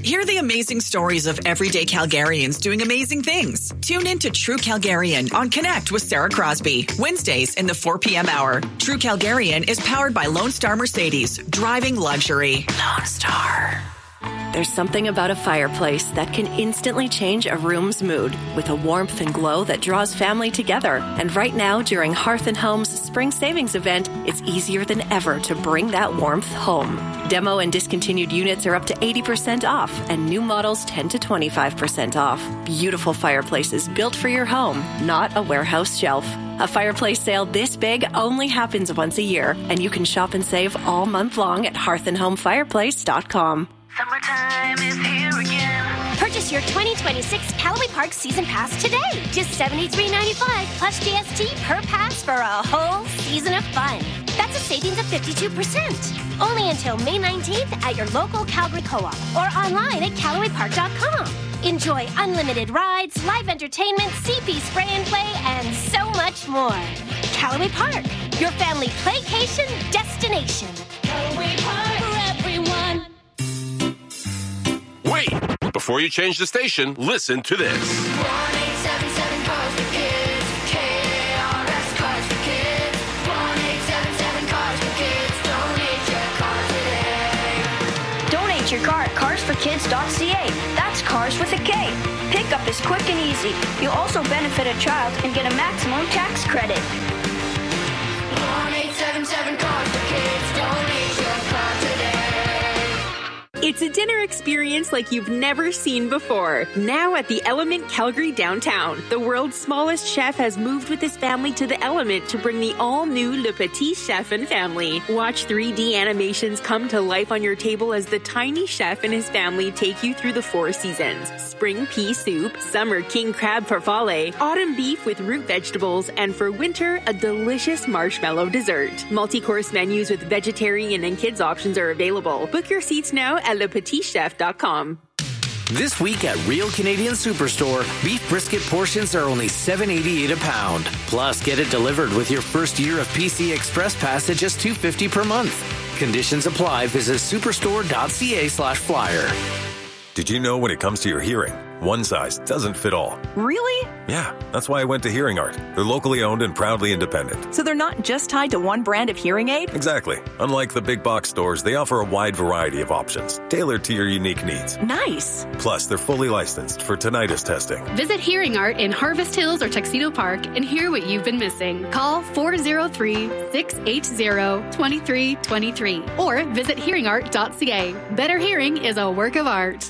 Hear the amazing stories of everyday Calgarians doing amazing things. Tune in to True Calgarian on Connect with Sarah Crosby. Wednesdays in the 4 p.m. hour. True Calgarian is powered by Lone Star Mercedes. Driving luxury. Lone Star. There's something about a fireplace that can instantly change a room's mood with a warmth and glow that draws family together. And right now, during Hearth & Home's Spring Savings event, it's easier than ever to bring that warmth home. Demo and discontinued units are up to 80% off, and new models 10 to 25% off. Beautiful fireplaces built for your home, not a warehouse shelf. A fireplace sale this big only happens once a year, and you can shop and save all month long at hearthandhomefireplace.com. Summertime is here again. Purchase your 2026 Callaway Park Season Pass today. Just $73.95 plus GST per pass for a whole season of fun. That's a savings of 52%. Only until May 19th at your local Calgary Co-op or online at CallawayPark.com. Enjoy unlimited rides, live entertainment, CP spray and play, and so much more. Callaway Park, your family playcation destination. Callaway Park for everyone. Wait! Before you change the station, listen to this. 1-877 Cars for Kids. KARS Cars for Kids. 1-877 Cars for Kids. Donate your car today. Donate your car at carsforkids.ca. That's cars with a K. Pickup is quick and easy. You'll also benefit a child and get a maximum tax credit. 1-877 Cars for Kids. Donate your car today. It's a dinner experience like you've never seen before. Now at the Element Calgary downtown, the world's smallest chef has moved with his family to the Element to bring the all-new Le Petit Chef and family. Watch 3D animations come to life on your table as the tiny chef and his family take you through the 4 seasons. Spring pea soup, summer king crab farfalle, autumn beef with root vegetables, and for winter, a delicious marshmallow dessert. Multi-course menus with vegetarian and kids options are available. Book your seats now at lepetitchef.com. This week at Real Canadian Superstore, beef brisket portions are only $7.88 a pound. Plus, get it delivered with your first year of PC Express Pass at just $2.50 per month. Conditions apply. Visit superstore.ca/flyer. Did you know when it comes to your hearing, one size doesn't fit all? Really? Yeah, that's why I went to Hearing Art. They're locally owned and proudly independent. So they're not just tied to one brand of hearing aid? Exactly. Unlike the big box stores, they offer a wide variety of options, tailored to your unique needs. Nice. Plus, they're fully licensed for tinnitus testing. Visit Hearing Art in Harvest Hills or Tuxedo Park and hear what you've been missing. Call 403-680-2323 or visit hearingart.ca. Better hearing is a work of art.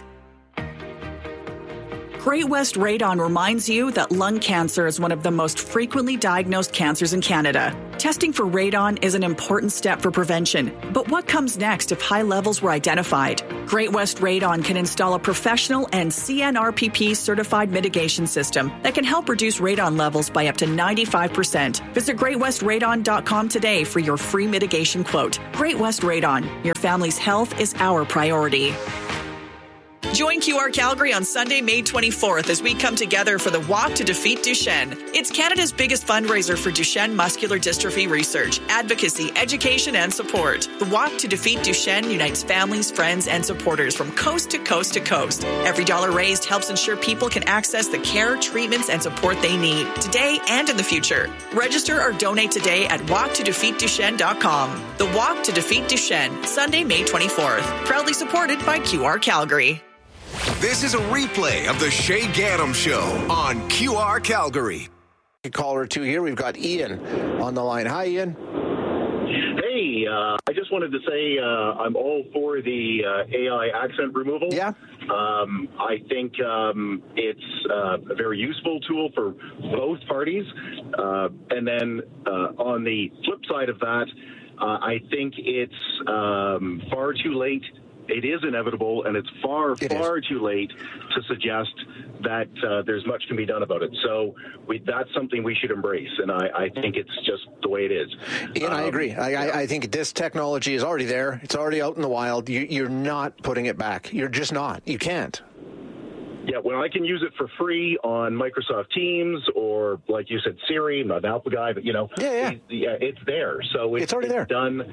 Great West Radon reminds you that lung cancer is one of the most frequently diagnosed cancers in Canada. Testing for radon is an important step for prevention. But what comes next if high levels were identified? Great West Radon can install a professional and CNRPP certified mitigation system that can help reduce radon levels by up to 95%. Visit greatwestradon.com today for your free mitigation quote. Great West Radon. Your family's health is our priority. Join QR Calgary on Sunday, May 24th as we come together for the Walk to Defeat Duchenne. It's Canada's biggest fundraiser for Duchenne muscular dystrophy research, advocacy, education, and support. The Walk to Defeat Duchenne unites families, friends, and supporters from coast to coast to coast. Every dollar raised helps ensure people can access the care, treatments, and support they need today and in the future. Register or donate today at walktodefeatduchenne.com. The Walk to Defeat Duchenne, Sunday, May 24th. Proudly supported by QR Calgary. This is a replay of the Shay Gaddam Show on QR Calgary. A caller or two here. We've got Ian on the line. Hi, Ian. Hey, I just wanted to say I'm all for the AI accent removal. Yeah. I think it's a very useful tool for both parties. And then on the flip side of that, I think it's far too late. It is inevitable, and it's far too late to suggest that there's much can be done about it. So that's something we should embrace, and I think it's just the way it is. Ian, I agree. I think this technology is already there. It's already out in the wild. You're not putting it back. You're just not. You can't. Yeah, well, I can use it for free on Microsoft Teams or, like you said, Siri. I'm not an Apple guy, but, it's there. So it's already there. Done.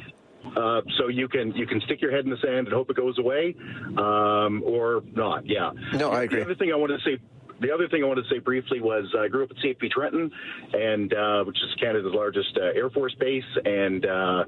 So you can stick your head in the sand and hope it goes away, or not. Yeah. No, I agree. The other thing I wanted to say briefly was I grew up at CFP Trenton, and which is Canada's largest Air Force base, and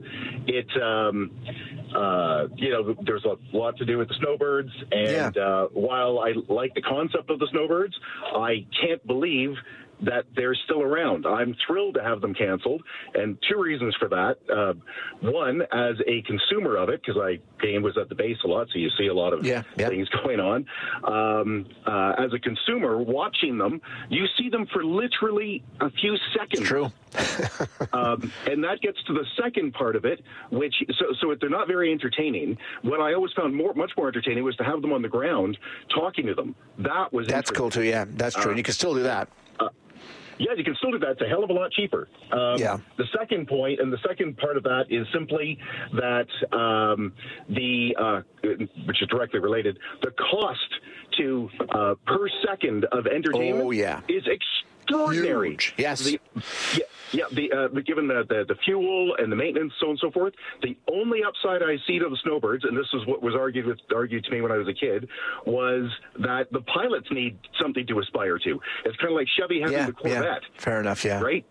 there's a lot to do with the snowbirds. And while I like the concept of the snowbirds, I can't believe that they're still around. I'm thrilled to have them canceled, and two reasons for that. One, as a consumer of it, because I was at the base a lot, so you see a lot of things going on. As a consumer, watching them, you see them for literally a few seconds. True. And that gets to the second part of it, which so they're not very entertaining. What I always found much more entertaining was to have them on the ground talking to them. That's cool too. Yeah, that's true. And you can still do that. Yeah, you can still do that. It's a hell of a lot cheaper. The second point, and the second part of that is simply that which is directly related, the cost to per second of entertainment is extraordinary. Huge. Yes. Given the fuel and the maintenance, so on and so forth, the only upside I see to the snowbirds, and this is what was argued to me when I was a kid, was that the pilots need something to aspire to. It's kind of like Chevy having the Corvette. Yeah. Fair enough. Yeah. Right.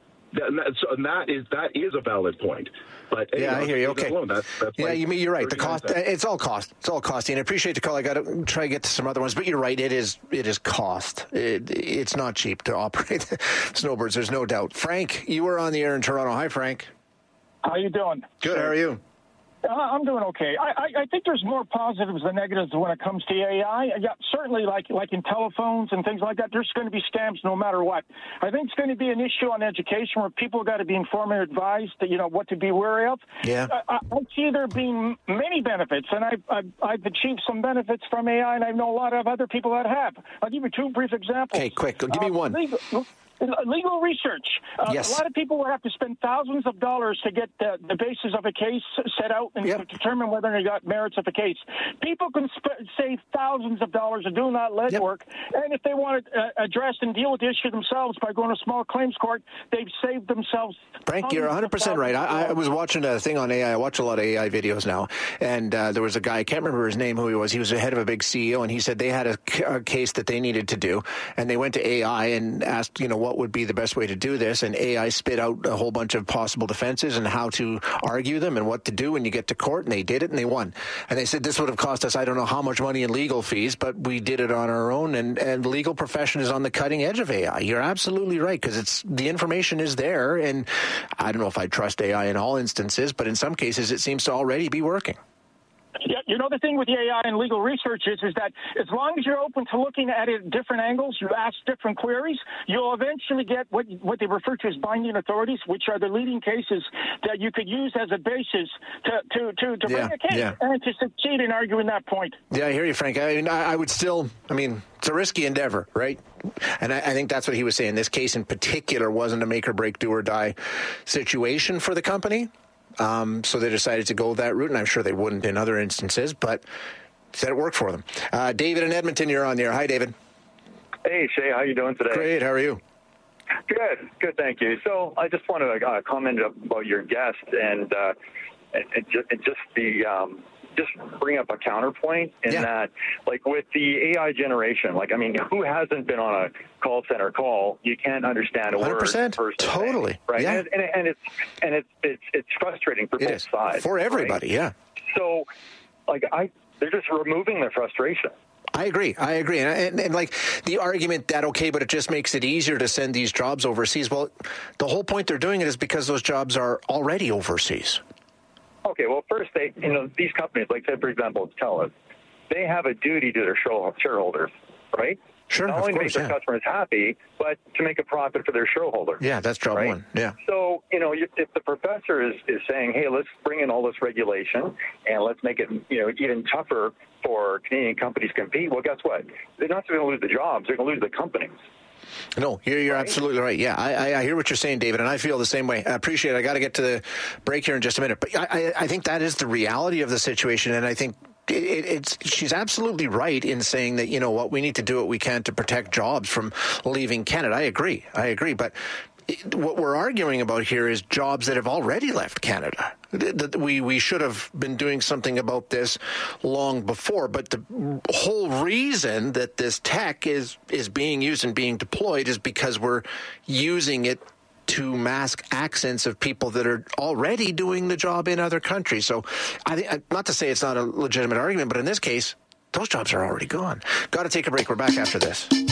That is a valid point. But I hear you. Okay. That's you're right. The cost. It's all cost. It's all costing. I appreciate the call. I got to try to get to some other ones, but you're right. It is cost. It's not cheap to operate snowbirds. There's no doubt. Frank, you were on the air in Toronto. Hi, Frank. How you doing? Good. How are you? I'm doing okay. I think there's more positives than negatives when it comes to AI. Yeah, certainly, like in telephones and things like that, there's going to be scams no matter what. I think it's going to be an issue on education where people got to be informed and advised that, what to be wary of. Yeah. I see there being many benefits, and I've achieved some benefits from AI, and I know a lot of other people that have. I'll give you two brief examples. Okay, quick. Give me one. Legal research. Yes. A lot of people will have to spend thousands of dollars to get the basis of a case set out and to determine whether they got merits of a case. People can save thousands of dollars of doing that legwork, and if they want to address and deal with the issue themselves by going to small claims court, they've saved themselves. Frank, you're 100% right. I was watching a thing on AI. I watch a lot of AI videos now, and there was a guy, I can't remember his name, who he was. He was the head of a big CEO, and he said they had a case that they needed to do, and they went to AI and asked, what would be the best way to do this, and AI spit out a whole bunch of possible defenses and how to argue them and what to do when you get to court, and they did it and they won. And they said this would have cost us I don't know how much money in legal fees, but we did it on our own, and the legal profession is on the cutting edge of AI. You're absolutely right, because the information is there, and I don't know if I trust AI in all instances, but in some cases it seems to already be working. Yeah, the thing with the AI and legal research is that as long as you're open to looking at it at different angles, you ask different queries, you'll eventually get what they refer to as binding authorities, which are the leading cases that you could use as a basis to bring a case and to succeed in arguing that point. Yeah, I hear you, Frank. I would still, it's a risky endeavor, right? And I think that's what he was saying. This case in particular wasn't a make or break, do or die situation for the company. So they decided to go that route, and I'm sure they wouldn't in other instances, but said it worked for them. David in Edmonton, you're on the air. Hi, David. Hey, Shay. How you doing today? Great. How are you? Good. Thank you. So I just want to comment about your guest and just bring up a counterpoint in that, like with the AI generation, who hasn't been on a call center call? You can't understand a 100%. word. Totally. Right. Yeah. And it's frustrating for both sides. For everybody. Right? Yeah. So, they're just removing their frustration. I agree. And the argument that, okay, but it just makes it easier to send these jobs overseas. Well, the whole point they're doing it is because those jobs are already overseas. Okay, well, first, these companies, like, say, for example, TELUS, they have a duty to their shareholders, right? Sure, Not only to make their customers happy, but to make a profit for their shareholders. Yeah, that's job one, yeah. So, if the professor is saying, hey, let's bring in all this regulation and let's make it, even tougher for Canadian companies to compete, well, guess what? They're not going to lose the jobs, they're going to lose the companies. No, you're absolutely right. Yeah, I hear what you're saying, David, and I feel the same way. I appreciate it. I got to get to the break here in just a minute. But I think that is the reality of the situation, and I think she's absolutely right in saying that, we need to do what we can to protect jobs from leaving Canada. I agree. But what we're arguing about here is jobs that have already left Canada. We should have been doing something about this long before, but the whole reason that this tech is being used and being deployed is because we're using it to mask accents of people that are already doing the job in other countries. So I think, not to say it's not a legitimate argument, but in this case, those jobs are already gone. Got to take a break. We're back after this.